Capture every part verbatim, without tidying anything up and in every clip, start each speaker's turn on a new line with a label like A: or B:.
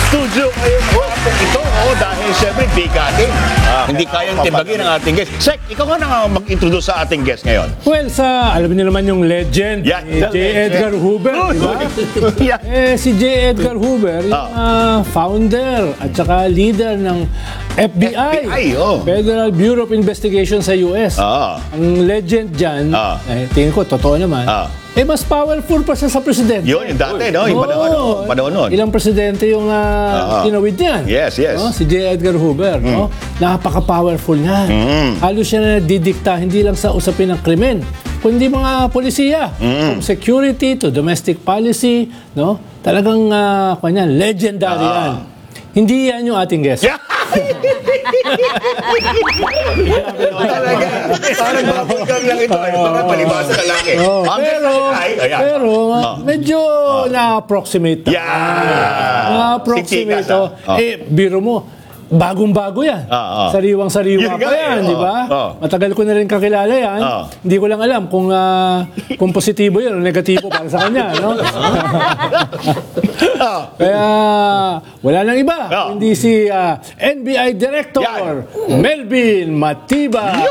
A: studio ngayong hapon ito. Oh, dahil siyempre bigatin. Ah, hindi kayang timbagin ang ating guest. Sek, ikaw ka na mag-introduce sa ating guest ngayon.
B: Well, sa, alam niyo naman yung legend,
A: Yeah,
B: ni J. Edgar Hoover, di ba?
A: Yeah.
B: Eh, si J. Edgar Hoover, yung ah, founder at saka leader ng F B I,
A: F B I, oh.
B: Federal Bureau of Investigation sa U S.
A: Ah.
B: Ang legend dyan,
A: Ah.
B: eh, tingin ko, totoo naman,
A: Ah.
B: eh, mas powerful pa siya sa presidente.
A: Yun, yung dati, no? Yung panahon,
B: Oo.
A: panahon nun.
B: Ilang presidente yung uh,
A: Ah.
B: tinawid niyan.
A: Yes, yes.
B: No? Si J. Edgar Hoover. No? Napaka-powerful niyan.
A: Mm.
B: Halos siya na didikta, hindi lang sa usapin ng krimen, kundi mga polisiya. From security to domestic policy. No? Talagang, uh, kanyan, legendary
A: Ah.
B: yan. Hindi yan yung ating guest.
A: Yeah. Talaga. Parang babulgang lang ito. eh. Parang palibasa na lang eh.
B: Oh,
A: Ang
B: pero,
A: guest ay, ayan.
B: pero
A: Oh.
B: medyo na-approximate.
A: Yeah.
B: Na-approximate.
A: Sintikas,
B: Oh.
A: ah.
B: Eh, biro mo, bagong-bago yan.
A: Ah, ah.
B: Sariwang-sariwa
A: Yun
B: pa
A: nga
B: yan,
A: eh,
B: di
A: oh,
B: ba?
A: oh.
B: Matagal ko na rin kakilala yan.
A: Oh.
B: Hindi ko lang alam kung ah, kung positibo yan o negatibo para sa kanya. No?
A: Oh.
B: Kaya wala nang iba.
A: Oh.
B: Hindi si ah, N B I Director
A: Yan.
B: Melvin Matibay.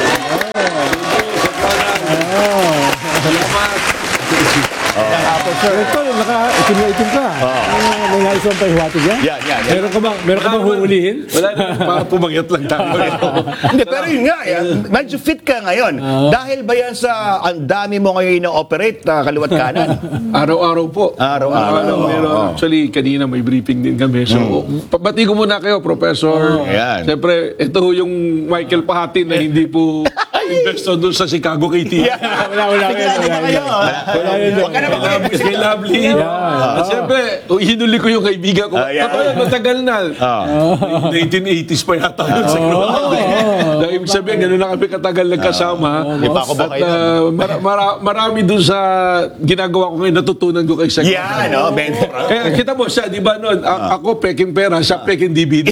B: Director, naka-itim na itim ka. Ah, may nais mong pahiwatig yan?
A: Yan, yan, yan.
B: Meron ka bang, meron ka bang huulihin?
C: Wala na, mga pumagyat lang tayo.
A: Hindi, pero yun nga, eh, medyo fit ka ngayon. Dahil ba yan sa ang dami mo ngayon na-operate, uh, kaliwat kanan?
C: Araw-araw po.
A: Araw-araw.
C: Pero
A: Oo.
C: actually, kanina may briefing din kami. So, pabati ko muna kayo, Professor.
A: Ayan.
C: Siyempre, ito ho yung Michael Pahatin na hindi po investor doon sa Chicago K T.
A: Yeah.
B: Wala, wala kayo.
A: Sigurado ba
B: Wala
A: kayo?
B: kayo. Wala yun.
A: Huwag ka na mag-invest.
C: Kay Lovely. At siyempre, hinuli ko yung kaibigan ko.
A: Ah, yeah.
C: Totoo yan, matagal na.
A: Ah.
C: nineteen eighties pa yata yun siguro. Dahil ibig sabihin, gano'n na kami katagal nagkasama.
A: Di pa ako ba
C: At
A: kayo?
C: uh, mara- mara- marami doon sa ginagawa ko ngayon, natutunan ko kay Sek.
A: Yeah, no? Mentor.
C: Kaya kita mo siya, di ba noon, a- ako peking pera, siya peking D V D.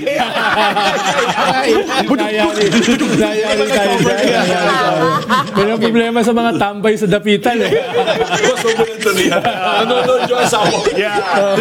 B: Nayari. Nayari tayo dyan. Pero ang problema sa mga tambay sa dapitan eh.
C: Gusto mo lang tuloy yan. Nanonood yung asawa ko.
A: Yeah.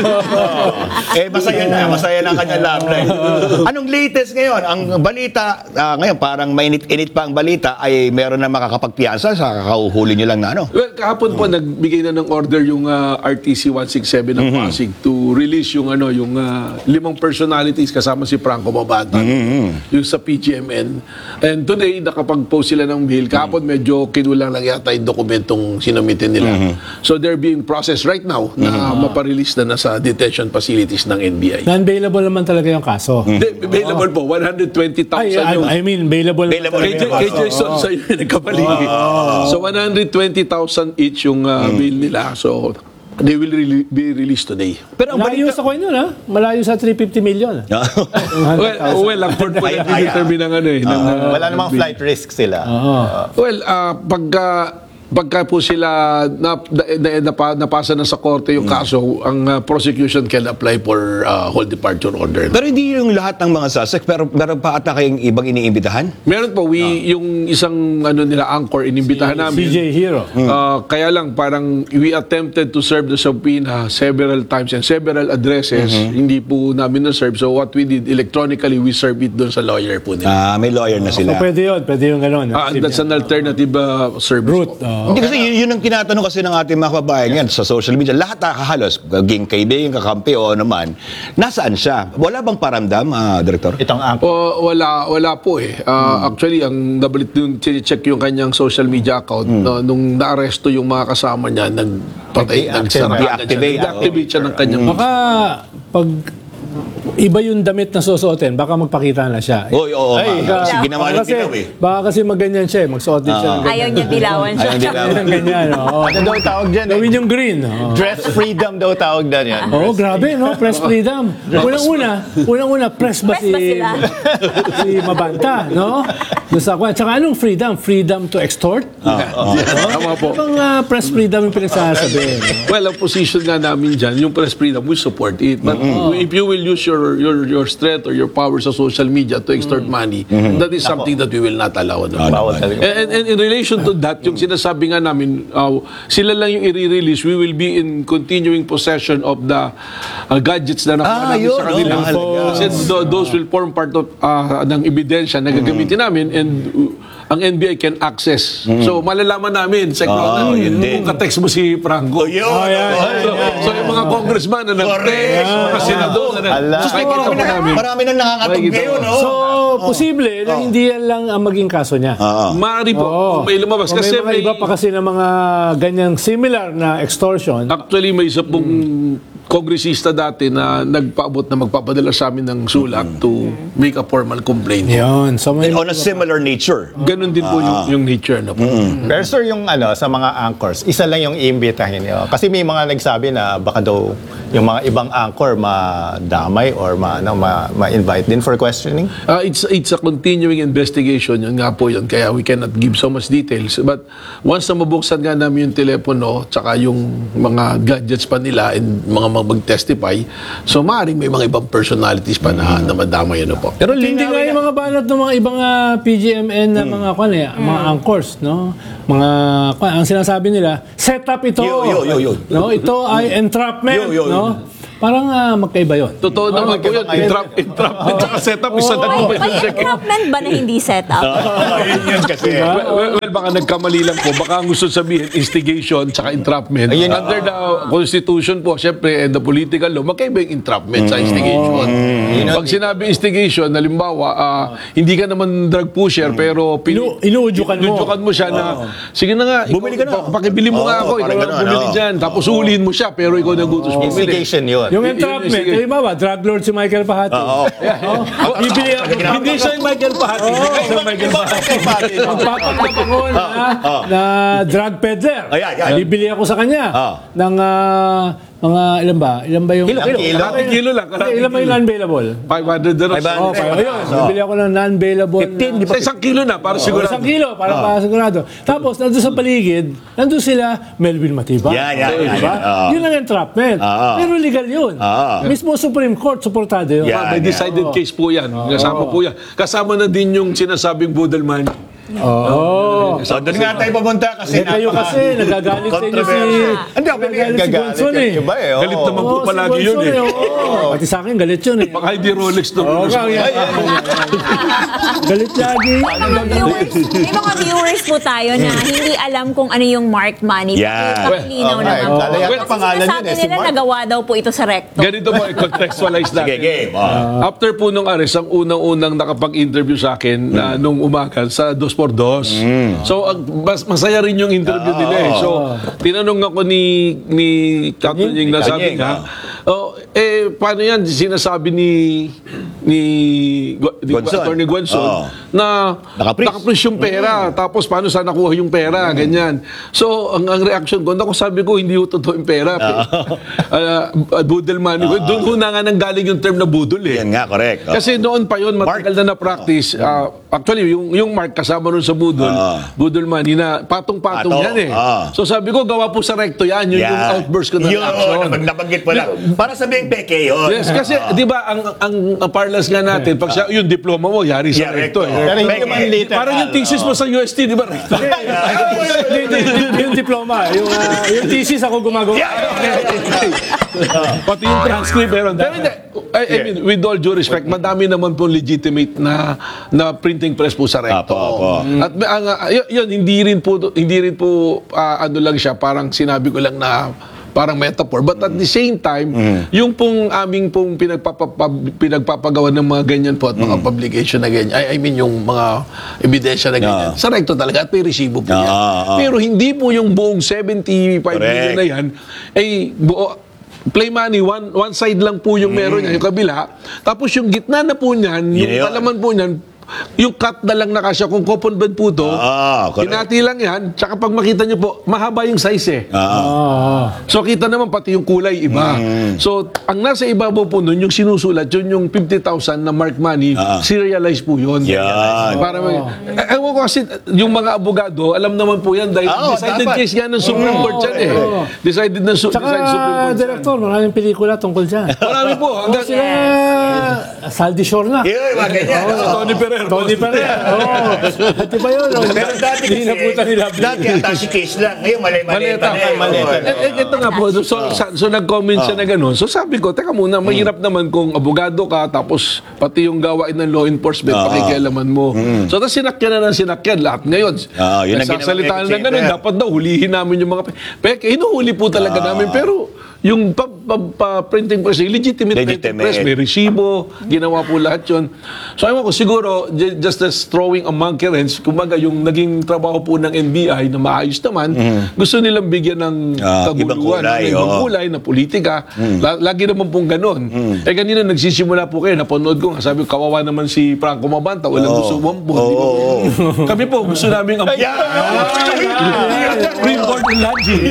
A: Oh. Eh, masaya na. Masaya na ang kanyang love life. Anong latest ngayon? Ang balita, ah, ngayon parang mainit-init pa ang balita, ay meron na makakapagpiyansa sa kakauhuli nyo lang na ano?
C: Well, kahapon po nagbigay na ng order yung uh, R T C one sixty-seven ng Pasig to release yung ano yung uh, limang personalities kasama si Franco Babata yung sa P G M N. And today nakapag-post sila ng bill. Kahapon medyo kinulang lang yata yung dokumentong sinumitin nila. So they're being processed right now na maparelease na nasa detention facilities ng N B I.
B: Non-bailable naman talaga yung kaso.
C: Hindi, available po one hundred twenty
B: Ay,
C: thousand yung
B: I, I mean, bailable.
A: Bailable.
C: Kay, J- kay Jason sa iyo nagkapaligi. So one hundred twenty thousand each yung uh, bill nila. So they will re- be released today.
A: Pero ang
B: Malayo
A: balita...
B: sa coin yun, ha? Malayo sa three hundred fifty million.
C: Well, well, ang court po
A: Ay,
C: yung
A: ay,
C: determine ng ano eh. ng, uh,
D: Wala namang flight risk sila.
C: Well, uh, pagka pagka po sila na, na, na, napa- napasa na sa korte yung kaso, ang uh, prosecution can apply for uh, whole departure order.
A: Pero hindi yung lahat ng mga suspect, pero meron pa ata kayong ibang iniimbitahan?
C: Meron po, we, yung isang ano nila, anchor, inimbitahan namin.
B: C J Hero.
C: Uh, kaya lang, parang we attempted to serve the subpoena several times and several addresses. Hindi po namin na-serve. So what we did, electronically, we serve it doon sa lawyer po nila.
A: Ah, may lawyer na
B: So,
A: sila.
B: pwede yun. Pwede yung gano'n.
C: Ah, that's an alternative uh, service.
B: Route.
C: po.
B: oh.
A: Hindi kasi yun, yun ang tinatanong kasi ng ating mga kababayan yan sa social media. Lahat nakahalos, gaging kaibigan, kakampi o naman, nasaan siya? Wala bang paramdam, ah, Director?
D: Itong ang
C: O, wala, wala po eh. Uh, Actually, ang nabalit yung check yung kanyang social media account, no, nung naaresto yung mga kasama niya, nagpatay, nagsara.
A: Deactivate.
C: Deactivate siya ng kanyang
B: Baka pag iba yung damit na susuotin, baka magpakita na siya.
A: Oy, oo,
B: Ay,
A: nga. Kasi
B: baka-
A: ginawa
B: baka
A: ng
B: kasi,
A: dilaw eh.
B: Baka kasi magganyan siya eh. Magsuot din siya ng ganyan.
E: Ayaw niya dilawan siya.
A: Ayaw dilawan.
B: Ng ganyan, oo.
D: ano daw tawag dyan eh?
B: Gawin yung green. oo.
D: Dress freedom daw tawag dyan yan.
B: Oo, grabe, no? Press freedom. Unang-una, unang-una, press ba
E: Press
B: si,
E: ba sila?
B: si Mabanta, no? Doon sa kwan. Tsaka anong freedom? Freedom to extort?
C: Tama po.
B: Ibang uh, press freedom yung pinagsasabi. no?
C: Well, ang position nga namin dyan, yung press freedom, we support it. But if you will use your your your your strength or your power sa social media to extort money, that is something that we will not allow. Ano?
D: Bawal talaga.
C: And, and in relation to that, yung sinasabi nga namin, uh, sila lang yung i-release, we will be in continuing possession of the uh, gadgets na nakuha
A: Ah,
C: namin
A: yun,
C: sa kanila.
A: oh, mahalaga.
C: Kasi tho- those will form part of uh, ng ebidensya na gagamitin namin, and uh, ang N B I can access. So, malalaman namin sa
A: Ah,
C: namin,
A: yun din.
C: kung ka-text mo si Franco.
A: Yun.
C: So, so, yung mga congressman na nag-text, mga senador na
D: Ala.
C: nag-text, makikita mo namin.
A: Marami nang nakakatog
C: Makikita
A: ngayon,
C: mo.
A: no?
B: So, posible na hindi yan lang ang maging kaso niya.
A: Ah.
C: Maaari po, kung may lumabas.
B: Kung may
C: Kasi
B: mga iba pa kasi ng mga ganyang similar na extortion.
C: actually, may isa pong kongresista dati na nagpaabot na magpapadala sa amin ng sulat to make a formal complaint.
B: Yun. So, may
A: On a similar nature.
C: Ganon din po yung, yung nature na po.
D: Pero sir, yung ano, sa mga anchors, isa lang yung iimbitahin niyo. Kasi may mga nagsabi na baka daw yung mga ibang anchor madamay or ma, ano, ma, ma-invite din for questioning.
C: Uh, it's it's a continuing investigation, yun nga po yun. Kaya we cannot give so much details. But once na mabuksan nga namin yung telepono, tsaka yung mga gadgets pa nila and mga mag-testify, so maaaring may mga ibang personalities pa na, na madamay, ano po.
B: Pero hindi nga yung mga banat ng mga ibang ah, P G M N na mga kwan eh, mga anchors, no? Mga kwan, ang sinasabi nila, set up ito.
A: Yo, yo, yo, yo.
B: No, ito ay entrapment,
A: Yo, yo, yo.
B: no? Parang ah, magkaiba 'yon.
C: Totoo naman po yun. Entrap, entrapment at setup, isa na po
E: May, may entrapment ba na hindi set up?
A: Ah, yun yun kasi.
C: Well, well, well, baka nagkamali lang po. Baka ang gusto sabihin, instigation tsaka entrapment.
D: Ayun.
C: Under the Constitution po, syempre, and the political law, magkaiba yung entrapment sa instigation. Pag sinabi instigation, halimbawa, ah, hindi ka naman drug pusher, pero pin-
B: Inu- inuudyukan mo.
C: inuudyukan mo siya na, sige na nga,
A: Bumili ka na.
C: ikaw- pakibili mo nga
A: Oo,
C: ako, ikaw
A: parang
C: ang
A: ganun,
C: bumili
A: oo.
C: dyan. Tapos ulihin mo siya, pero ikaw nagutos bumili.
D: Instigation yun.
B: Yung
C: Yun- yun
B: entrapment,
C: yung sige.
B: eh, ba, drug lord si Michael Pahati.
A: Oo.
B: Oh, bibili ako.
C: Hindi siya yung Michael Pahati. Hindi siya yung Michael Pahati.
B: Magpapatak ako na, na drug peddler.
A: Ay, ay, ay.
B: Bibili ako sa kanya
A: Ah.
B: ng ah, mga, ilan ba? Ilan ba yung...
A: Kilo, kilo.
D: Kilo.
C: Kalating kilo lang.
B: Hindi,
C: Kalating
B: ilan ba yung
C: kilo.
B: non-bailable?
C: five hundred na rin.
B: Oh, kaya ayun. Bibili ako ng non-bailable. na-
C: Sa isang kilo na, para
B: Oh,
C: sigurado.
B: isang kilo, para
A: Ah.
B: para sigurado. Tapos, nandun sa paligid, nandun sila, Melvin Matiba.
A: Yan, yan, yan,
B: Diba?
A: yan. Oo.
B: Yun ang entrapment.
A: Oo.
B: Pero legal yun.
A: Oo.
B: Mismo Supreme Court, suportado yun.
A: Yan.
C: May decided case po yan. Kasama po yan. Kasama na din yung sinasabing budal money.
B: Oo.
A: So, doon nga tayo pumunta kasi
B: Eh, kayo kasi, nagagalit sa inyo si...
A: Controversial. Hindi, ako
B: nagagalit si
D: Gagalit
B: Gonson
D: ka
B: eh.
D: iba eh. oo.
C: Galit naman po
B: Oo, si
C: palagi yun
B: Gonson
C: eh.
B: oo. Pati sa akin, galit yun eh.
C: Baka hindi Rolex to.
B: Oo, kaya. Galit lagi.
E: May mga viewers, may mga viewers po tayo na hindi alam kung ano yung marked money.
A: Yeah.
E: Pakilinaw
D: Well,
E: naman
D: okay.
E: po.
D: Lalayan ang
E: Kasi
D: pangalan
E: sinasabi
D: yun eh, si
E: nila
D: Mark.
E: nagawa daw po ito sa recto.
C: Ganito po, i-contextualize natin.
A: Sige, game. Oh.
C: After po nung arrest, ang unang-unang nakapag-interview sa akin na nung umaga sa Dos por Dos. So, ang, mas, masaya rin yung interview nila eh. So, tinanong ako ni ni Captain Ying na sabi
A: Kanying,
C: niya, oh, eh, paano yan? Sinasabi ni ni, Gu- ni
A: Gonzon.
C: Attorney Gonzon
A: Oo.
C: na
A: Nakapris.
C: nakapris yung pera. Tapos, paano saan nakuha yung pera? Ganyan. So, ang, ang reaction ko, ako sabi ko, hindi yung totoo yung pera. uh, budel money. Doon ho na nga nang galing yung term na budol eh.
A: Yan nga, correct. Oh.
C: Kasi noon pa yun, matagal na na-practice. Ah, actually, yung, yung mark kasama nun sa budol,
A: Ah.
C: budol money na patong-patong
A: Pato,
C: yan eh.
A: ah.
C: So sabi ko, gawa po sa recto yan. Yun yung outburst ko na
A: Yun,
C: reaction.
A: nabag- nabanggit mo lang. Para sabihin peke yun.
C: Yes, kasi di ba ang, ang ang parlance nga natin, pag siya, yung diploma mo, yari sa
A: Yeah,
C: recto.
A: recto.
C: Eh.
D: Pero hindi
A: Peke.
D: naman literal.
C: Parang yung thesis mo sa U S T, di ba recto?
B: Hindi, hindi, hindi, yung diploma, yung, ah, yung thesis ako gumagawa.
C: Pati yung transcript meron. Pero hindi, I, I mean, with all due respect, madami naman po legitimate na na printing press po sa recto.
A: Apo, apo.
C: At may- ang, uh, yun, yun, hindi rin po, hindi rin po, ah, ano lang siya, parang sinabi ko lang na parang metaphor. But at the same time, yung pong aming pong pinagpapapa- pinagpapagawa ng mga ganyan po at mga publication na ganyan, I, I mean yung mga ebidensya na ganyan,
A: Ah.
C: sa recto talaga at may resibo po yan.
A: Ah, ah.
C: Pero hindi po yung buong seventy-five million na
A: Correct.
C: yan, ay buo, play money, one one side lang po yung meron niya, yung kabila. Tapos yung gitna na po niyan, yung
A: Yun.
C: palaman po niyan, yung cut na lang na kasya. Kung coupon bed po to,
A: Ah, correct.
C: hinati lang yan. Tsaka pag makita nyo po, mahaba yung size eh.
A: Ah,
B: Oo.
C: So kita naman pati yung kulay iba. So ang nasa ibabaw po nun, yung sinusulat, yun yung fifty thousand na mark money,
A: Ah.
C: serialize po yun.
A: Yan.
C: Para mag- eh, ewan ko kasi, yung mga abogado, alam naman po yan dahil
A: Oo,
C: decided
A: dapat.
C: case nga ng Supreme Court yan eh.
B: Oo.
C: Decided ng su-
B: Tsaka,
C: decided Supreme Court. yan.
B: Director, maraming pelikula tungkol dyan.
C: Marami po. Hanggang,
B: Sila, Saldi Shorna.
A: yun, mga ganyan.
C: Tony Ferrer.
B: Tony Ferrer. Oo. Di ba yun?
A: Pero dati kasi,
B: Hinabutan nila.
A: dati attache case lang. Ngayon, malay-maleta
C: Maleta.
A: na eh.
C: Maleta.
A: Oo.
C: Eh, eh, ito nga po, so, so, so nag-comment siya na gano'n. So sabi ko, teka muna, mahirap naman kung abogado ka, tapos pati yung gawain ng law enforcement, pakikialaman mo. So tapos sinakyan na ng sinakyan, lahat ngayon.
A: Ah, yun ang
C: Nagsasalitaan
A: ginawa
C: na gano'n,
A: Chamber.
C: dapat daw hulihin namin yung mga... Peke, hinuhuli po talaga namin, pero yung pa, pa, pa printing press, legitimate, printing
A: Legitimate.
C: press, may resibo, ginawa po lahat yun. So ayaw ko, siguro, j- just as throwing a monkey wrench, kumbaga yung naging trabaho po ng N B I na maayos naman, gusto nilang bigyan ng
A: Ah, ibang
C: kaguluhan,
A: kulay,
C: ng ibang
A: oo.
C: kulay na politika. La- lagi naman pong ganun. Eh kanina nagsisimula po kayo, napanood ko, nga, sabi ko, kawawa naman si Franco Mabanta, walang
A: Oo.
C: gusto umampo.
A: Oo,
C: di ba?
A: oo.
C: Kami po, gusto namin ang... Report and lodging.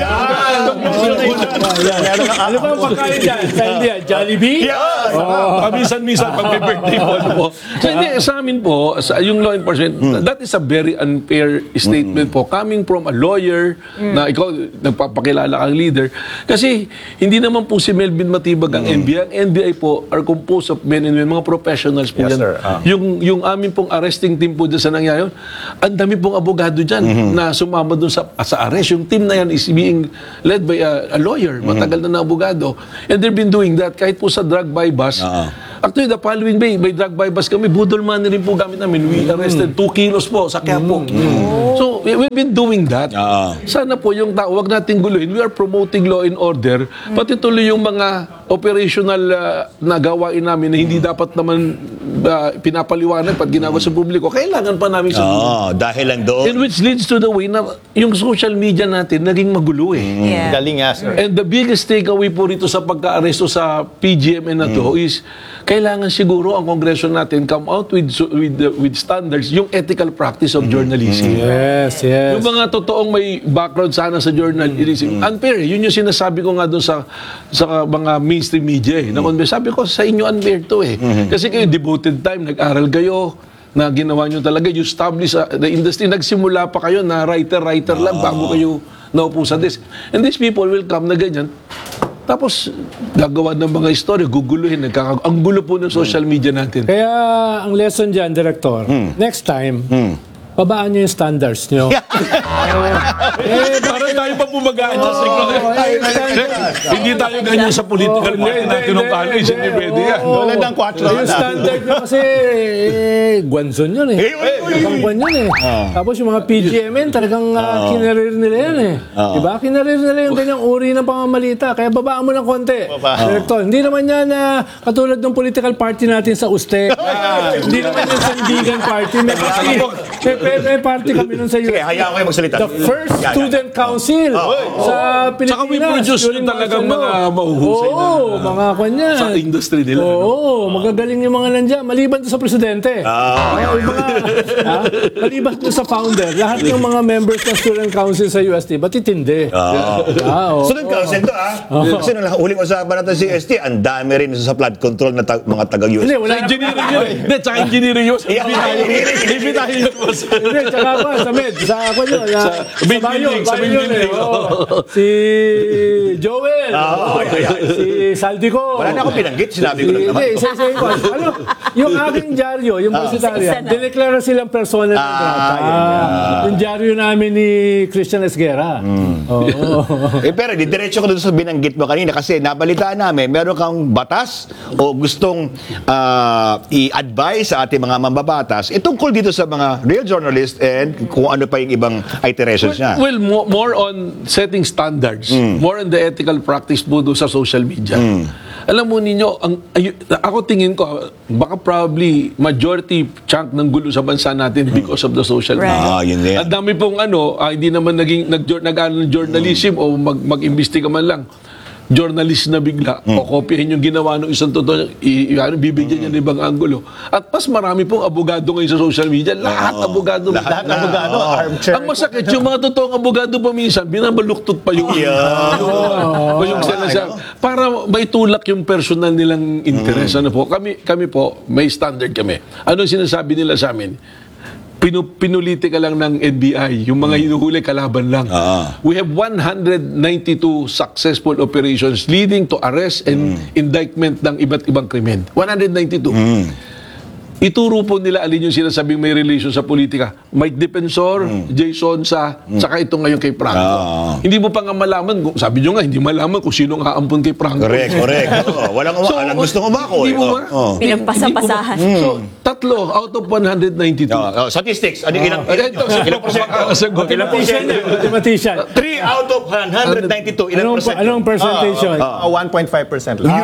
B: Ano ba ang pagkain dyan? Sa India, Jollibee?
C: Paminsan-minsan pag may birthday po. Ano po. So, hindi, sa amin po, sa, yung law enforcement, that is a very unfair statement po. Coming from a lawyer, na ikaw, nagpapakilala kang leader. Kasi, hindi naman po si Melvin Matibag ang N B I. Ang N B I po are composed of men and women, mga professionals po
D: Yes,
C: yan.
D: sir. Ah.
C: Yung, yung amin pong arresting team po dyan sa nangyari, ang dami pong abogado dyan na sumama dun sa, sa arrest. Yung team na yan is being led by a, a lawyer, matagal na na abogado. And they've been doing that kahit po sa drug by bus.
A: Ah.
C: Actually, the following day, may drug by bus kami, budol money rin po gamit namin. We arrested two kilos po sa Quiapo. So, we- we've been doing that.
A: Ah.
C: Sana po yung tao, wag nating guluhin. We are promoting law and order. Pati tuloy yung mga operational uh, na gawain namin na hindi dapat naman uh, pinapaliwanag pag ginawa sa publiko. Kailangan pa namin sa
A: Oo, dahil lang doon.
C: And which leads to the way na yung social media natin naging magulo eh.
E: Yeah.
D: Galing nga, sir.
C: And the biggest takeaway po rito sa pagka-aresto sa P G M N na to is kailangan siguro ang Kongreso natin come out with with with standards, yung ethical practice of journalism.
B: Yes, yes.
C: Yung mga totoong may background sana sa journalism. Unfair. eh. Yun yung sinasabi ko nga doon sa sa mga mainstream media. Eh. Na sabi ko, sa inyo unfair to eh. Kasi kayo devoted time, nag-aral kayo, na ginawa nyo talaga, you establish uh, the industry. Nagsimula pa kayo na writer-writer lang bago kayo naupo sa desk. And these people will come na ganyan. Tapos, gagawa ng mga istorya, guguluhin. Nagkaka- ang gulo po ng social media natin.
B: Kaya ang lesson dyan, Director, next time, babaan nyo yung standards nyo.
C: Eh, parang tayo pa bumagaan sa Hindi tayo ganyan sa political party natin ng college. Hindi pwede yan.
D: Tulad ng kwatro
B: Yung
D: na.
B: standard nyo kasi, eh, Guanzon yun eh. Ibang Guan yun eh. Tapos yung mga P G M N, talagang uh, kinarir nila yan eh. Diba? Kinarir nila yung ganyang uri ng pamamalita. Kaya babaan mo ng konti.
D: Baba.
B: Director, hindi naman yan na katulad ng political party natin sa U S T E. Hindi naman yan Sandigan Party. May party, may, may, may party kami nun sa U S T E.
A: Sige, hayaan ko kayo magsalita.
B: The first
A: Yan, yan.
B: student council sa Pilipinas.
C: Saka we produce
B: during
C: yung talagang
B: ano.
C: mga mahuhusay na-
B: Oo, mga kanya.
C: Sa industry nila. ano?
B: Oo, magagaling yung mga nandiyan. Maliban doon sa presidente.
A: Ah.
B: Ah, yung mga, ha? Maliban doon sa founder. Lahat ng mga members ng student council sa U S T, ba't itindi?
A: Ah.
B: Ah, oo.
A: Sunod council to ah. Kasi nung huling usapan natin si S T, ang dami rin sa flood control na ta- mga taga-U S.
B: Hindi, wala
C: Sa
B: na.
C: engineering yun. Hindi, sa engineering yun.
A: Yeah.
C: Hindi tayo. Hindi tayo yun.
B: Hindi, tsaka pa, sa med, sa ako yun, sa, sa,
C: main
B: Bayo,
C: building, sa
B: Bayo
C: main
B: yun eh.
C: building.
B: Oo. Si Joel,
A: Oo, yeah, yeah.
B: si Saldico.
A: Wala na akong pinanggit, sinabi ko lang naman.
B: Hindi, isa-isa ko. Ano, yung aking dyaryo, yung Positaria,
E: Isa-isa na.
B: dineklara silang persona ng grata.
A: yun, yun.
B: Yung dyaryo namin ni Christian Esguerra. Oo.
A: Eh, pero didiretso ko doon sa binanggit mo kanina kasi nabalitaan namin, meron kang batas o gustong ah, i-advise sa ating mga mambabatas eh, tungkol dito sa mga real journalists and kung ano pa yung ibang iterations niya.
C: Well, mo- more on setting standards. More on the ethical practice po doon sa social media. Alam mo ninyo, ang, ay, ako tingin ko, baka probably majority chunk ng gulo sa bansa natin because of the social
E: Right.
C: media.
A: Ah, yun din.
C: Ang dami pong ano, ah, hindi naman naging nag, nag, ng journalism o mag, mag-imbestiga man lang. journalist na bigla, o kopyahin yung ginawa ng isang totoo, i, i- ano, bibigyan niya ng ibang anggulo. At mas marami pong abogado ngayon sa social media. Lahat abogado.
D: Lahat ng abogado, armchair.
C: Ang masakit, yung mga totoong abogado pa minsan, binabaluktot pa yung o yung sinasabi. Para maitulak yung personal nilang interes. Ano po? Kami, kami po, may standard kami. Ano yung sinasabi nila sa amin? Pinu pinuliti ka lang ng N B I. Yung mga hinuhuli, kalaban lang.
A: Ah.
C: We have one hundred ninety-two successful operations leading to arrest and indictment ng iba't ibang krimen. one hundred ninety-two. Ituro po nila alin yung sinasabing may relation sa politika. Mike Defensor, Jason sa, saka ito ngayon kay Franco.
A: Ah.
C: Hindi mo pa nga malaman, kung- sabi nyo nga, hindi malaman kung sino ang aampon kay Franco.
A: Correct, correct. Oo, walang uma- alam, gusto ko ba ako?
C: Hindi mo
A: eh.
C: ba?
A: Oo.
E: Pinagpasa-pasahan.
C: Hindi mo ba? So, tatlo out of one hundred ninety-two.
A: Oo, oh, statistics. Ano, ilang,
C: Eh,
A: ilang,
C: ito,
A: ilang porsyento?
C: Sagot.
A: Ilang
B: Mathematician
A: porsyento?
B: yan. Mathematician.
A: three out of one hundred ninety-two. Ilang
B: Anong,
A: porsyento?
B: anong percentage yun?
D: Ah, one point five percent lang.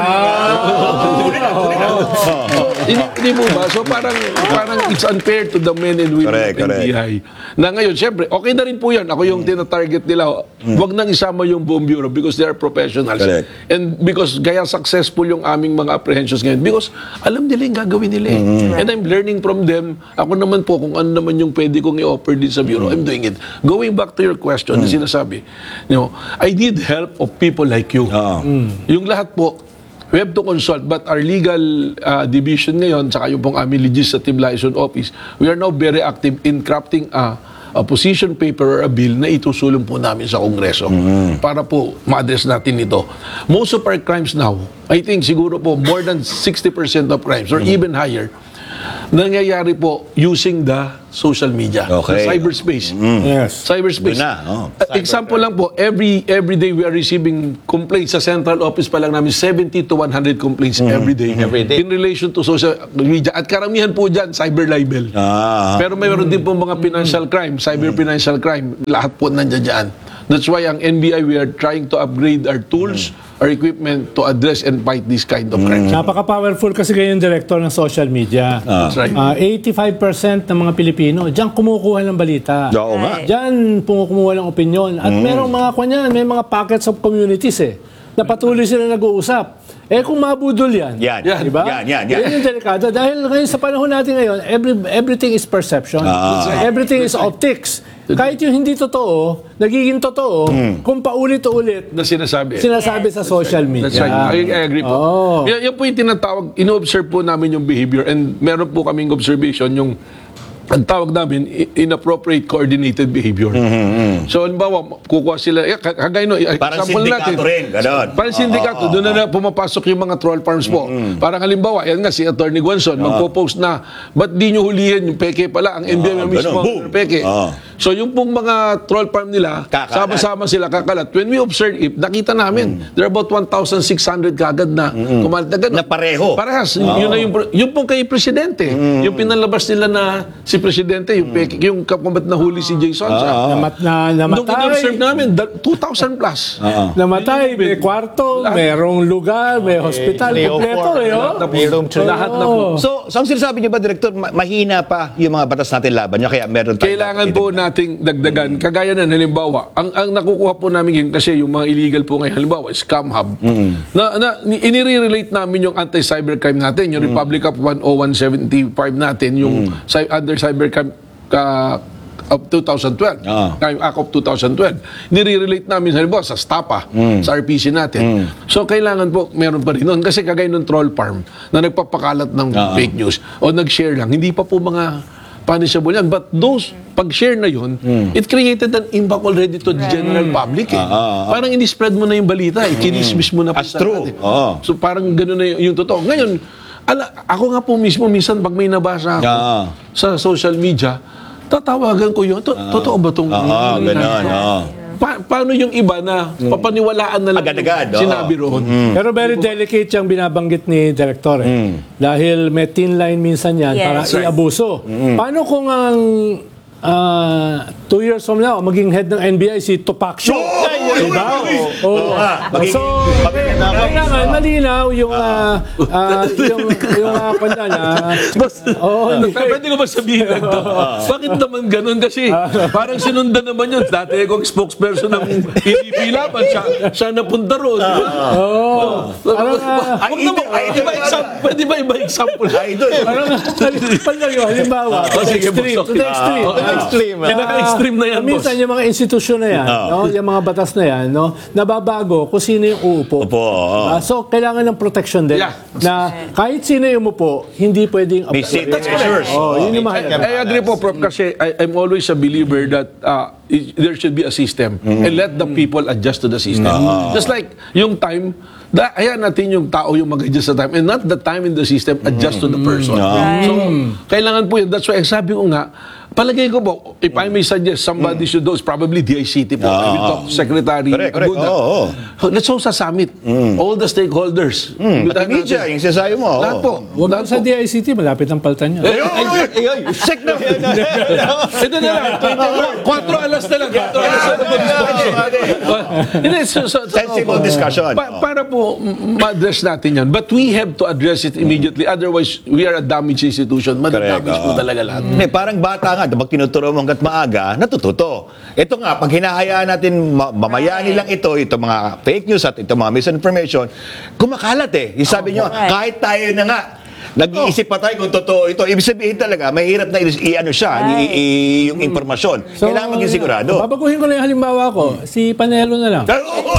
C: So, hindi, hindi mo ba? So parang parang it's unfair to the men and women
A: Correct,
C: of N B I. Na ngayon, syempre, okay na rin po yan. Ako yung tina-target nila. Huwag nang isama yung buong bureau because they are professionals.
A: Correct.
C: And because gaya successful yung aming mga apprehensions ngayon because alam nila yung gagawin nila eh. And I'm learning from them. Ako naman po, kung ano naman yung pwede kong i-offer din sa bureau, I'm doing it. Going back to your question, na sinasabi, you know, I need help of people like you.
A: Oo.
C: Yung lahat po, we have to consult, but our legal uh, division ngayon, saka yung pong aming legislative liaison office, we are now very active in crafting a, a position paper or a bill na itusulong po namin sa Kongreso para po ma-address natin ito. Most of our crimes now, I think siguro po more than sixty percent of crimes or even higher, nangyayari po using the social media,
A: Okay.
C: the cyberspace.
B: Yes.
C: Cyberspace.
A: Doon na, oh.
C: Uh, Example lang po, every every day we are receiving complaints sa central office pa lang namin, seventy to one hundred complaints every day.
D: Every day.
C: In relation to social media. At karamihan po dyan, cyber libel.
A: Ah.
C: Pero mayroon din po mga financial crime, cyber financial crime. Lahat po nandiyan dyan. That's why ang N B I, we are trying to upgrade our tools, our equipment to address and fight this kind of crime.
B: Napaka-powerful kasi kayo yung director ng social media.
C: That's right.
B: Ah, eighty-five percent ng mga Pilipino, diyan kumukuha ng balita.
A: Oo nga.
B: Diyan kumukuha ng opinion. At merong mga kanyan, may mga pockets of communities eh. Na patuloy sila nag-uusap. Eh kung mabudol yan,
A: Yan.
C: Yan.
B: diba?
A: Yan, yan, yan.
B: Yan yung delikado. Dahil ngayon sa panahon natin ngayon, every, everything is perception.
A: Ah.
B: Everything is optics. Kahit yung hindi totoo, nagiging totoo kung paulit-ulit
C: Na sinasabi.
B: sinasabi sa social media.
C: That's right. I, I agree po.
B: Oo.
C: Yan, yan po yung tinatawag, ino-observe po namin yung behavior and meron po kaming observation yung ang tawag namin, i- inappropriate coordinated behavior. So, halimbawa, kukuha sila, eh, kag- kagaya no, eh,
A: Parang
C: example
A: sindikato rin, ganon.
C: Parang sindikato, doon na, na pumapasok yung mga troll farms po. Parang halimbawa, yan nga, si Attorney Guanzon, magpo-post na, ba't di nyo hulihin yung peke pala, ang N B I
A: Ah,
C: mismo,
A: ganon. Boom.
C: ang peke.
A: Ah.
C: So, yung pong mga troll farm nila,
A: Kakalat.
C: sama-sama sila kakalat. When we observe it, nakita namin, there are about one thousand six hundred kagad na kumalat na ganun.
A: Na pareho.
C: Parehas. Yun na yung, yung pong kay Presidente. Yung pinalabas nila na si Presidente, yung, peke, yung kapabat na huli si Jason. sa,
B: Namat, na,
C: Nung
B: namatay.
C: in-observe namin, da- two thousand plus.
B: Namatay, may kwarto, merong lugar, may hospital, kompleto eh. Oh.
D: May room to
C: Lahat na po.
A: So, so ang sinasabi niyo ba, Director, ma- mahina pa yung mga batas natin laban niya, kaya meron tayo.
C: Kailangan po nating dagdagan. Kagaya na, halimbawa, ang, ang nakukuha po namin yun, kasi yung mga illegal po ngayon, halimbawa, scam hub, na, na ni- inire-relate namin yung anti-cybercrime natin, yung Republic Act one oh one seventy-five natin, yung cy- under cybercrime uh, of two thousand twelve,
A: Ah.
C: yung Act of two thousand twelve. Nire-relate namin, halimbawa, sa STAPA, sa R P C natin. So, kailangan po, meron pa rin nun. Kasi kagaya ng troll farm, na nagpapakalat ng fake news, o nag-share lang, hindi pa po mga punishable yan. But those, pag-share na yun, it created an impact already to the general public. Eh. Parang ini-spread mo na yung balita, eh. Kinismis mo na po
A: As
C: sa
A: true.
C: lahat, eh.
A: Oo.
C: So parang gano'n na yung, yung totoo. Ngayon, ala, ako nga po mismo, minsan pag may nabasa ako
A: Ah.
C: sa social media, tatawagan ko yun. To- Totoo ba itong...
A: Oo, ganon, oo.
C: Pa- paano yung iba na papaniwalaan na lang
A: Agad-agad,
C: yung
A: oo.
C: sinabi roon?
B: Pero very delicate yung binabanggit ni Director eh. Dahil may thin line minsan yan
E: Yes.
B: para
C: That's right.
B: iabuso. Paano kung ang ah, two years from now, maging head ng N B I si Tupac Shaw? Diba? Oo.
A: Ah, magiging-
B: So, kailangan malinaw yung ah, ah, yung yung uh, kanya na.
C: Boss,
B: Oo, hindi.
C: pwede ko ba sabihin lang to? Bakit naman ganun? Kasi parang sinundan naman yun. Dati akong spokesperson ng P D P Laban. Siya, siya napunta roon. di ba?
B: Oo. Parang ah,
C: Huwag naman, iba example, pwede ba iba example?
A: Idol.
B: parang palagyo, halimbawa,
C: Oh, sige,
B: extreme,
C: boss,
B: to the
C: okay.
B: extreme.
C: Ah,
B: Ah,
D: extreme, ah.
C: Pinaka-extreme na yan, boss.
B: Minsan yung mga institusyon na yan, no, yung mga batas na yan, no, nababago kung sino yung uupo.
A: Opo, oo.
B: Ah, so, kailangan ng protection din.
C: Yeah.
B: Na kahit sino yung umupo, hindi pwedeng
A: May safety measures.
B: Oh, yun yung
C: I,
B: mahalaga.
C: I agree po, Prof, kasi I, I'm always a believer that uh, i- there should be a system and let the people adjust to the system. Just like yung time, da, ayan natin yung tao yung mag-adjust sa time and not the time in the system adjust to the person. So, kailangan po yun. That's why, sabi ko nga, palagay ko po, if I may suggest, somebody should do is probably D I C T po. I will talk to Secretary
A: Correct, correct.
C: Aguda.
A: Oo, oo.
C: Let's host a summit. All the stakeholders.
A: Pati media, yung sinasabi mo.
C: Lahat
A: oo.
C: po.
B: Huwag
C: Lahat
B: lang sa
C: po.
B: D I C T, malapit ang paltan niya.
A: Check na.
C: Ito na lang. Quatro alas na lang. Quatro alas na lang. Hindi, so, so, so,
A: Sensible discussion.
C: Pa- para po mm, ma-address natin yan. But we have to address it immediately. Otherwise, we are a damaged institution. Madadamage
A: Correct,
C: po
A: oo.
C: talaga lahat.
A: Hindi, parang bata nga, pag tinuturo mo hanggat maaga, natututo. Ito nga, pag hinahayaan natin, ma- mamaya nilang ito, ito mga fake news at ito mga misinformation, kumakalat eh. Yung sabi nyo,
E: correct.
A: kahit tayo na nga, nag-iisip pa tayo kung totoo ito. Ibig sabihin talaga, mahirap na i- i-ano siya, i- i- yung impormasyon. Kailangan maging sigurado.
B: Babaguhin ko na yung halimbawa ko, si Panelo na lang.
A: Oo!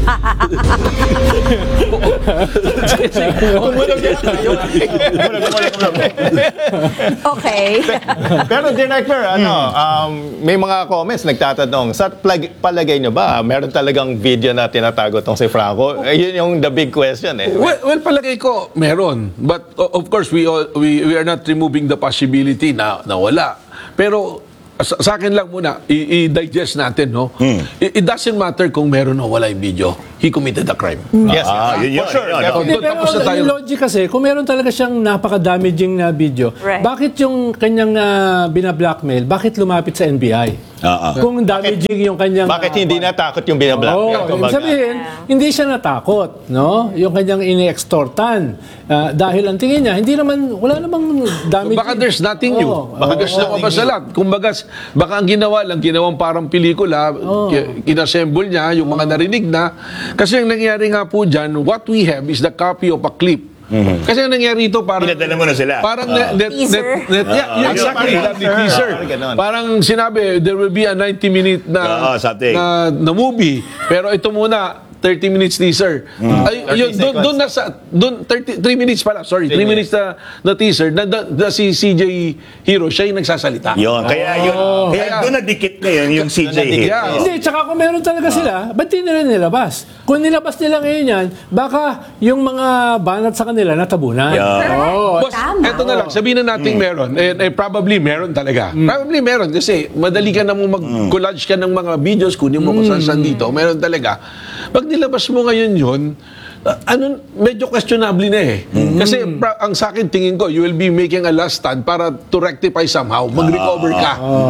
E: Okay.
D: Pero Director, ano, um, may mga comments nagtatanong, sa plag- palagay nyo ba, meron talagang video na tinatago tong si Franco? Eh, yun yung the big question eh.
C: Well, well, palagay ko, meron. But o- of course, we, all, we we are not removing the possibility na, na wala. Pero sa, sa akin lang muna, i- i-digest natin, no? It, it doesn't matter kung meron o wala yung video. He committed a crime.
D: Yes,
A: Ah, yun
D: yes.
A: yun.
D: For sure.
A: yun,
D: definitely.
B: Hindi, pero
C: Tapos na tayo.
B: yung logic kasi, kung meron talaga siyang napaka-damaging na video,
E: Right.
B: bakit yung kanyang uh, binablockmail, bakit lumapit sa N B I?
A: Ah, ah.
B: Kung damaging yung kanyang...
D: Bakit hindi natakot yung binablock?
B: Oo,
D: niya?
B: ibig
D: Kumbaga.
B: sabihin, hindi siya natakot, no? Yung kanyang ini-extortan. Ah, dahil ang tingin niya, hindi naman, wala namang damage.
C: Baka there's nothing new.
B: Oo.
C: Baka there's no kapasalat. Kumbaga, baka ang ginawa lang, ginawang parang pelikula, ki- kinassemble niya, yung mga narinig na. Kasi ang nangyari nga po dyan, what we have is the copy of a clip. Kasi ang nangyari ito, parang...
A: Pinadala mo na sila.
C: Parang
A: Ah.
C: net, net, net,
E: Teaser.
C: net, yeah, yeah, exactly,
D: Parang
C: the
D: teaser.
C: teaser.
D: Parang ganun.
C: Parang sinabi, there will be a ninety minute na,
A: Oo, something.
C: na, na movie. Pero ito muna, thirty minutes teaser. Ay, yun, doon,
D: seconds.
C: doon nasa, doon, thirty-three minutes pala, sorry, three minutes na, na teaser, na, na, na si C J Hero, siya yung nagsasalita.
A: Yun. Kaya yun. Kaya
C: Kaya-
A: doon nadikit ngayon yung C J hit.
C: Yeah.
B: Hindi, tsaka kung meron talaga sila, ba't di nila nilabas? Kung nilabas nila ngayon yan, baka yung mga banat sa kanila natabunan.
A: Yeah.
B: Oo.
C: Boss,
E: Tama.
C: eto na lang, sabihin na natin meron. Eh, eh, probably meron talaga. Probably meron kasi madali ka na mo mag-collage ka ng mga videos, kunin mo kung saan dito. Meron talaga. Pag nilabas mo ngayon yun, uh, ano, medyo questionable na eh. Kasi pra- ang sa akin, tingin ko, you will be making a last stand para to rectify somehow, mag-recover ka.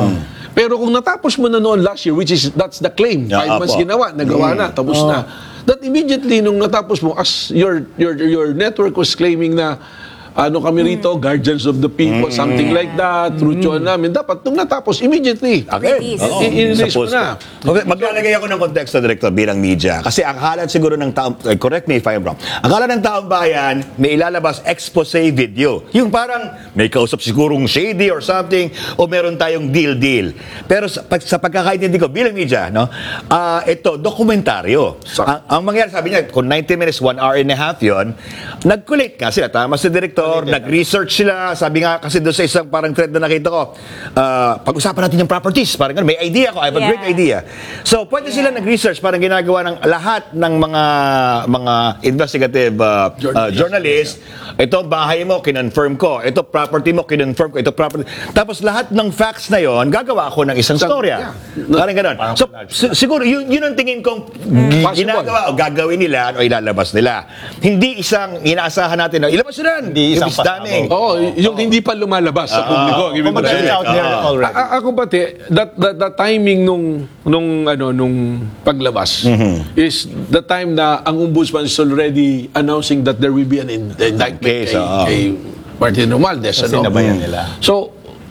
C: Pero kung natapos mo na noon last year, which is, that's the claim,
A: Yeah,
C: five months
A: apo.
C: ginawa, nagawa na, tapos na. That immediately, nung natapos mo, as your, your, your network was claiming na, ano kami rito, guardians of the people, something like that, truthyon namin. Dapat, nung natapos, immediately.
A: Okay.
E: Release.
A: Oo.
C: I- i-release
A: Sa
C: mo na.
A: post. Okay, maglalagay ako ng konteksto, Director, bilang media. Kasi ang akala siguro ng taong, eh, correct me if I'm wrong, ang akala ng taong bayan, may ilalabas expose video. Yung parang may kausap sigurong shady or something, o meron tayong deal-deal. Pero sa, pag, sa pagkakaintindi ko, bilang media, no, ah, ito, dokumentaryo. Ang, ang mangyari, sabi niya, kung ninety minutes, one hour and a half yun, nag-collate ka sila. Tama si Director, nag-research sila. Sabi nga kasi doon sa isang parang thread na nakita ko, ah, pag-usapan natin yung properties. Parang ganun, may idea ko, I have a
E: Yeah.
A: great idea. So, pwede sila nag-research, parang ginagawa ng lahat ng mga mga investigative uh, uh, journalists. Ito, bahay mo, kinonfirm ko. Ito, property mo, kinonfirm ko. Ito, property. Tapos, lahat ng facts na yon gagawa ako ng isang storya. Parang ganun. So, si- siguro, yun, yun ang tingin kong
C: Possible.
A: ginagawa o gagawin nila o ilalabas nila. Hindi isang inaasahan natin na ilabas nila.
D: Hindi Isang
A: daming.
C: Oo, yung hindi pa lumalabas sa publiko. Ibig
D: Kumbaga,
C: sabihin.
D: it's out there
A: Ah.
D: already.
C: A- ako pati, that, that, the timing nung nung ano nung paglabas is the time na ang ombudsman is already announcing that there will be an in- indictment
A: Case,
C: kay,
A: oo.
C: kay Martin Romualdez.
D: Kasi
C: ano?
D: sinabayan nila.
C: So,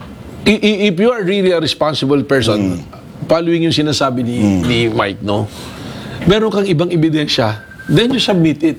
C: i- i- if you are really a responsible person, following yung sinasabi ni, ni Mike, no? Meron kang ibang ebidensya, then you submit it.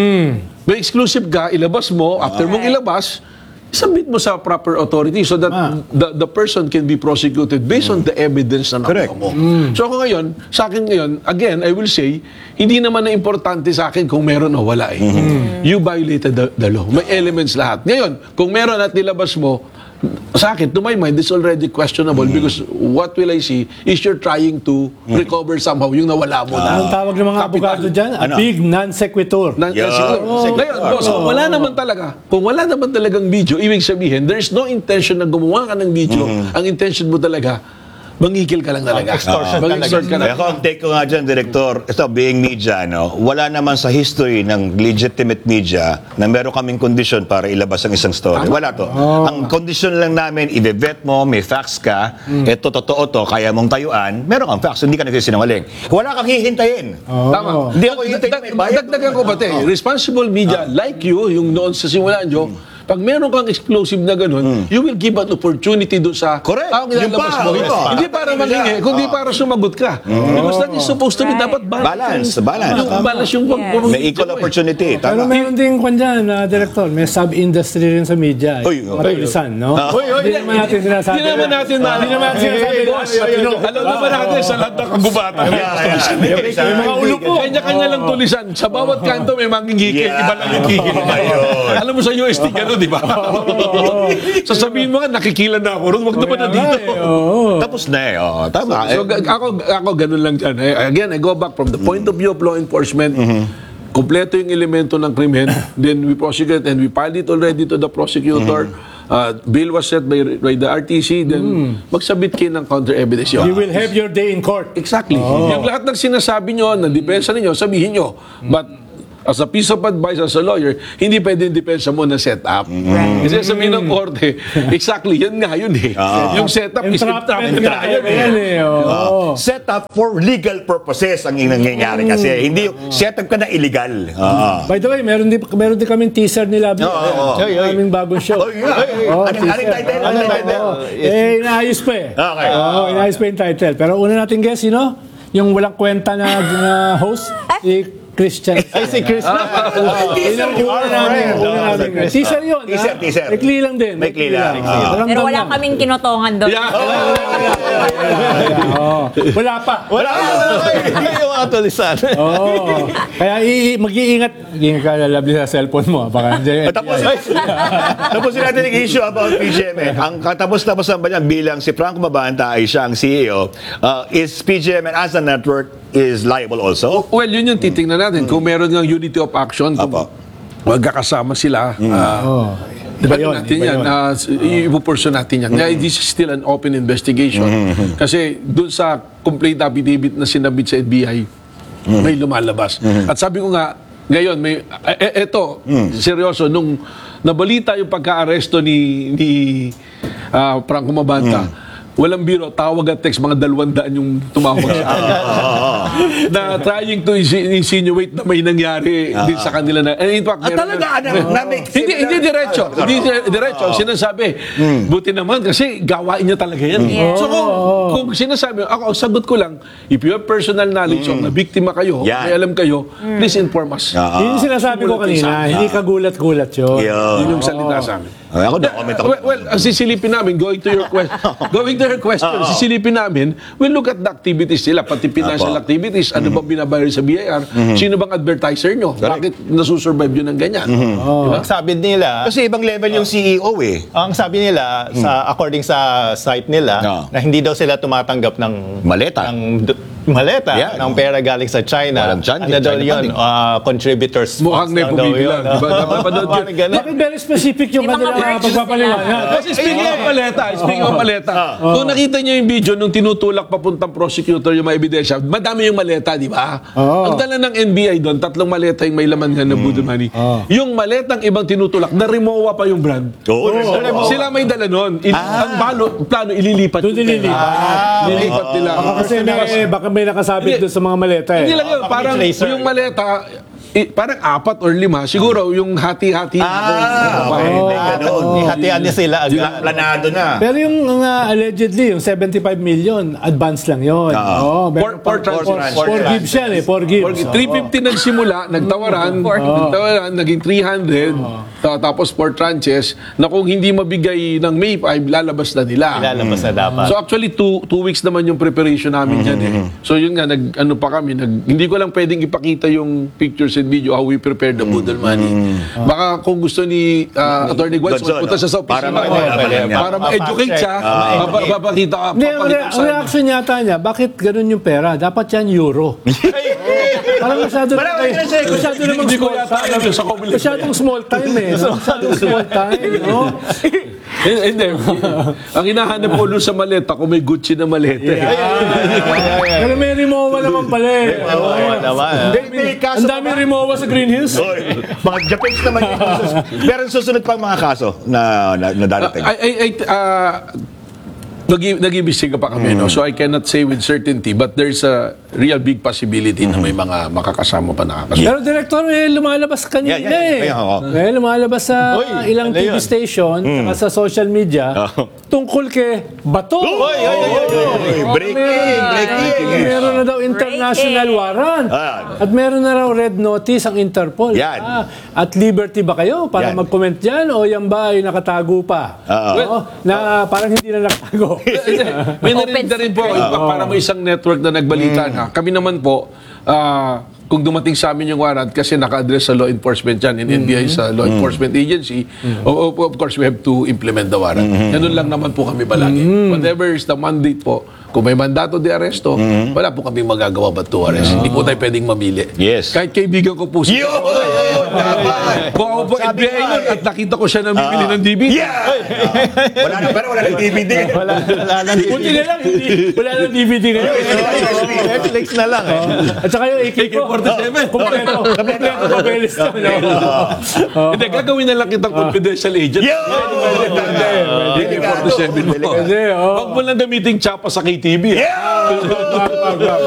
C: May exclusive ka, ilabas mo, after mong ilabas, submit mo sa proper authority so that the the person can be prosecuted based on the evidence na nakuha
A: Correct.
C: mo. So ako ngayon, sa akin ngayon, again, I will say, hindi naman na importante sa akin kung meron o wala eh. You violated the, the law. May elements lahat. Ngayon, kung meron at nilabas mo, sa akin, to my mind, it's already questionable because what will I see is you're trying to recover somehow yung nawala mo na.
B: Anong tawag ng mga abogado dyan? A
A: Ano?
B: big non sequitur.
C: Na,
A: Yeah.
C: siguro. Ngayon, boss, kung wala naman talaga, kung wala naman talagang video, ibig sabihin, there's no intention na gumawa ka ng video. Ang intention mo talaga, mangikil ka lang talaga.
D: Extortion
C: Mang-extort ka
A: Kaya
C: lang.
A: ako, ang take ko nga dyan, Director, ito, being media, no, wala naman sa history ng legitimate media na meron kaming kondisyon para ilabas ang isang story. Wala to. Ang kondisyon lang namin, i-vet mo, may facts ka, ito, totoo to, kaya mong tayuan, meron kang facts, hindi ka nagsisinungaling. Wala kang hihintayin.
C: Tama.
A: Hindi ako hihintayin
C: Dag-
A: may bayad.
C: Dagdagan ko ba, te? Responsible media, like you, yung noon sa simulaan nyo, pag meron kang explosive na ganun, you will give an opportunity doon sa
A: Correct.
C: taong
A: Yung
C: ilalabas
A: pa,
C: mo.
A: oo.
C: Hindi para mangingi, kundi para sumagot ka. Because that is supposed to be dapat
A: Balance,
C: yung-
A: balance.
C: Yung balance yung pag-
E: Yes.
A: May equal opportunity.
B: Pero
A: Tama.
B: meron din kwan dyan, na director, may sub-industry rin sa media.
A: Uy,
B: Mga
A: uy.
B: tulisan, no?
A: Ah.
C: Uy, uy,
B: Hindi naman natin sinasabi.
C: Hindi naman natin na.
B: Hindi naman natin sinasabi.
C: Eh, boss, alam naman natin sa lahat ng kagubatan.
A: May
B: mga ulo po.
C: Kanya-kanya lang tulisan. Sa bawat kanto may mangingikil.
A: Yeah.
C: Iba lang yung kikil.
A: Ayun.
C: Alam mo sa U S T, gano'n, di ba? Sasabihin mo nga, nakikila na ako ron. Huwag naman na dito.
B: Oo.
A: Tapos na eh. Oh, tama.
C: So, ga- ako, ako ganun lang dyan. Eh, Again, I go back from the point of view of law enforcement. Kompleto yung elemento ng krimen. Then we prosecute and we file it already to the prosecutor. Uh, bill was set by, by the R T C. Then magsabit kayo ng counter evidence.
B: You will have your day in court.
C: Exactly. Yung lahat ng sinasabi nyo, ng depensa ninyo, sabihin nyo. But as a piece of advice as a lawyer, hindi pwede yung depensa mo na set up. Kasi sabihin ng korte, exactly, yan nga yun eh. Yung set up is
B: Entrapment
C: entrapment
B: nga
C: nga yun eh.
B: yan eh. Oo.
A: Set up for legal purposes ang nangyayari kasi hindi yung set up ka na illegal. Ah.
B: By the way, meron din, meron din kaming teaser nila.
A: Oo, oo.
B: Kaming bagong show.
A: Oh, yeah.
B: Oo,
A: Anong
B: teaser.
A: anong title?
B: Ano,
A: Anong title?
B: oo. Eh, inaayos pa eh.
A: Okay.
B: Oo, inaayos pa yung title. Pero una natin guess, sino? Yung walang kwenta na, na host, si Christian.
D: Ay, si Chris.
B: Yun ang una namin. Una namin. Teaser yun.
A: Teaser,
B: ha?
A: teaser.
B: Maikli lang din.
A: Maikli lang. Ah.
B: Ramdam
E: Pero wala
B: lang.
E: kaming kinotongan doon.
C: Yeah.
B: Oo. Wala pa.
D: Wala yung mga tulisan.
B: Oo. Kaya i- mag-iingat. Mag-iingat ka na lovely sa cellphone mo. Baka hindi.
A: Tapos, tapos natin yung issue about P G M N. Ang katapos-tapos ba niyan bilang si Franco Mabanta ay siya ang C E O, uh, is P G M N as a network is liable also?
C: Well, yun yung titingnan natin. Kung meron ng unity of action, kung
A: Apo.
C: magkakasama sila, ah,
B: Oo. Diba
C: Ano
B: yun?
C: natin
B: Diba
C: yan?
B: yun?
C: Uh, ipupursue natin yan. Yeah, this is still an open investigation. Kasi dun sa complaint affidavit na sinabit sa N B I, may lumalabas. At sabi ko nga, ngayon, may, e- e- eto, seryoso, nung nabalita yung pagka-aresto ni, ni ah, Franco Mabanta, walang biro, tawag at text, mga dalawang daan yung tumawag sa akin. Na trying to insi- insinuate na may nangyari din sa kanila na. And in fact,
A: Ah,
C: meron
A: talaga,
C: na-
A: ano, na may-
C: hindi, hindi diretso. Hindi di- diretso. Sinasabi, buti naman kasi gawain niya talaga yan.
E: Yeah.
C: So kung, kung sinasabi, ako, ang sagot ko lang, if you have personal knowledge of na biktima kayo,
A: Yan.
C: may alam kayo, please inform us.
A: Ah.
B: Yun yung sinasabi ko kanina. Hindi ka gulat-gulat yun.
A: Yun.
C: Yun yung salita sa amin.
A: Ay, ako na-comment ako.
C: Well, well, ang sisilipin namin, going to your question, going to your question, sisilipin namin, we'll look at the activities nila, pati financial
A: Apo.
C: activities, ano bang binabayar sa B I R, sino bang advertiser nyo, bakit nasusurvive yun ng ganyan. Diba?
D: Ang sabi nila,
A: Kasi ibang level yung C E O eh.
D: ang sabi nila sa according sa site nila
A: Ah.
D: na hindi daw sila tumatanggap ng
A: Maleta.
D: ng d- maleta
A: Yan.
D: ng pera galing sa China.
A: Walang China,
D: Ano daw
A: China
D: yun?
A: funding.
D: Ah, contributors.
C: Mukhang
D: funds lang daw
C: nepomig
D: yun.
C: lang, di ba? Napapanood
D: Parang
C: yun.
D: ganun.
B: Bakit very specific yung
E: May mga
B: kanilang
E: merch
B: pagpapaliwanag?
C: Kasi speaking of paleta, speaking of paleta, kung nakita niyo yung video nung tinutulak papuntang prosecutor yung mga ebidensya, madami yung maleta, di ba?
B: Oo.
C: Ang dala ng N B I doon, tatlong maleta yung may laman nga ng Buddha money. Yung maletang ibang tinutulak, na-remowa pa yung brand.
A: Oo.
C: Sila may dala nun. Il- Ang balo, plano, ililipat.
B: Doon
C: yung pera.
B: nililipat.
C: Ililipat nila.
B: Kasi may, baka may nakasabit doon sa mga maleta eh.
C: Hindi lang yun,
D: Baka
C: parang
D: may tracer.
C: yung maleta, eh, parang apat or lima, siguro yung hati-hati.
A: Ah, okay. May ganun.
D: Ihatian niya sila agad.
A: Pla- Planado na.
B: Pero yung uh, allegedly, yung seventy-five million, advance lang yun.
A: Oo.
B: Oo,
C: For-
B: meron
C: for
B: pang-
C: transfers.
B: For gives yan eh, for gives.
C: three fifty nagsimula, nagtawaran, nagtawaran, naging three hundred, ta- tapos four tranches, na kung hindi mabigay ng May five, lalabas na nila.
D: Ilalabas na dapat.
C: So actually, two, two weeks naman yung preparation namin dyan eh. So yun nga, nag, ano pa kami, nag, hindi ko lang pwedeng ipakita yung pictures and video how we prepared the Budol money. Baka kung gusto ni uh, Attorney Guanzon,
A: Gonzon,
C: punta siya sa
A: para
C: opisina ko,
A: ma-
C: para,
A: ma-
C: para ma-educate siya,
D: Ah.
C: papa- papakita ka,
B: Hindi, ang,
C: papakita
B: re-
C: ko
B: ang
C: sa
B: reaction yata niya, bakit ganun yung pera? Dapat yan euro. Parang masyado na
A: Wala, wala, wala,
B: masyado namang
C: Hindi ko
B: small
C: yata alam yun sa Comelec.
B: Masyadong small time eh. no? Masyadong small time, no?
C: Eh, Hindi. Ang hinahanap ko doon sa maleta, kung may Gucci na maleta. eh.
B: Pero may Rimowa naman pala eh.
D: Oo naman.
A: Hindi, may kaso
B: Ang daming Rimowa sa Green Hills.
A: Oy, mga Japanese naman yung meron susunod pang mga kaso na, na, na darating.
C: I, I, I, uh, nag- nag-iimbestiga pa kami, no? So I cannot say with certainty, but there's a real big possibility na may mga makakasama pa nakakasama.
B: Pero director, may lumalabas kanina
A: Yeah, yeah,
B: eh.
A: yeah, oo.
B: May lumalabas sa
D: Uy,
B: ilang
D: ano
B: T V
D: yun?
B: station saka sa social media
A: Oo.
B: tungkol kay Bato.
A: Oy, oy, oy, oy, oy. Breaking, breaking.
B: Meron na daw international
E: Breaking.
B: warrant.
A: Ah.
B: At meron na raw red notice ang Interpol.
A: Yan.
B: Ah, at liberty ba kayo para
A: Yan.
B: mag-comment dyan o yan ba ay nakatago pa?
A: Oo.
B: Oo, na parang hindi na nakatago.
C: May
E: Open
C: narinig na rin po,
E: secret.
C: iba- para may isang network na nagbalita na. Kami naman po, ah, kung dumating sa amin yung warrant, kasi naka-address sa law enforcement yan, in N B I sa law enforcement agency, o- o- of course, we have to implement the warrant. Ganun lang naman po kami palagi. Whatever is the mandate po, kung may mandato de arresto, wala po kami magagawa but to arrest. Hindi po tayo pwedeng mamili.
A: Yes.
C: Kahit kaibigan ko po siya.
A: Yun!
C: Kung ako po N B I nun at nakita ko siya namimili ng D V D,
A: Yeah! Wala na, pero wala na D V D.
D: Wala, wala nang
B: Buti na lang, hindi, wala nang D V D ngayon.
D: Netflix na lang eh.
B: At saka yung A K forty-seven. Kompleto. Kompleto papeles na. no?
C: hindi, gagawin na lang kitang confidential agent.
A: Yun!
C: A K forty-seven mo.
B: Hindi, oh.
C: Huwag mo lang gamiting tsapa sa K T V.
A: Yeah!